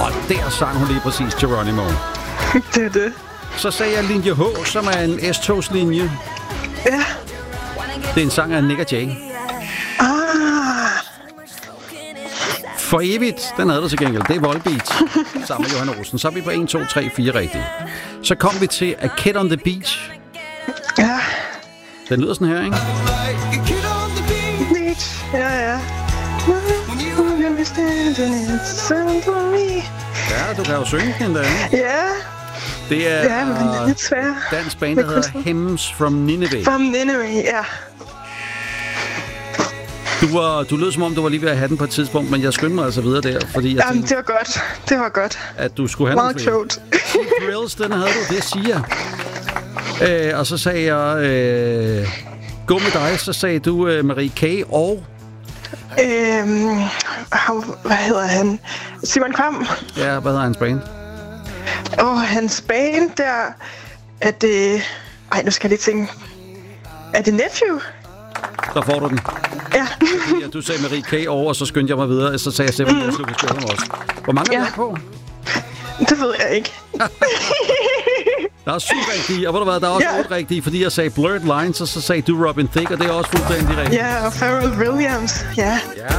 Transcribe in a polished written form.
Og der sang hun lige præcis Geronimo. Det er det. Så sagde jeg linje H, som er en S-togslinje. Ja. Det er en sang af Nick og Jay. For evigt, den havde du til gengæld. Det er Volbeat, sammen med Johan Olsen. Så er vi på 1, 2, 3, 4 rigtigt. Så kom vi til A Kid on the Beach. Ja. Den lyder sådan her, ikke? Beach. Ja. Ja, du kan jo synge den der. Ja. Det er Ja, men den er lidt svær. dansk band, der hedder Hymns from Nineveh. From Nineveh, ja. Du lød som om, du var lige ved at have den på et tidspunkt, men jeg skyndte mig altså videre der, fordi jeg Jamen, tænkte, det var godt. at du skulle have Meget nogle flere. klogt. Thrills, den havde du, det siger jeg. Og så sagde jeg, gå med dig, så sagde du Marie K. og... Hvad hedder han? Simon Kvam. Ja, hvad hedder hans band? Hans band der, er det... Ej, nu skal jeg lige tænke. Er det Nephew? Der får du den. Ja. Ja, du sagde Marie K. over, og så skyndte jeg mig videre, så sagde jeg simpelthen, at jeg skulle også. Hvor mange er der på? Det ved jeg ikke. Der er 7 rigtige, og ved du hvad, der er også 8 rigtige, fordi jeg sagde Blurred Lines, og så sagde du Robin Thicke, og det er også fuldstændig rigtigt. Ja, og Pharrell Williams. Ja. Ja,